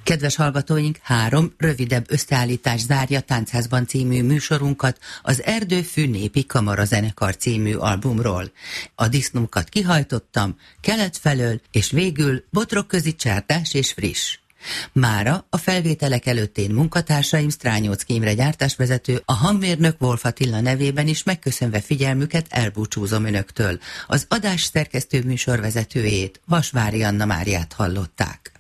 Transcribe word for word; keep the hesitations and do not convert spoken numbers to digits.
Kedves hallgatóink, három rövidebb összeállítás zárja Táncházban című műsorunkat az Erdőfű Népi Kamarazenekar című albumról. A disznókat kihajtottam, kelet felől, és végül Botrokközi Csárdás és Friss. Mára a felvételek előtt én munkatársaim, Strányóczky Imre gyártásvezető, a hangmérnök Wolf Attila nevében is megköszönve figyelmüket elbúcsúzom önöktől. Az adás szerkesztő műsorvezetőjét, Vasvári Anna Máriát hallották.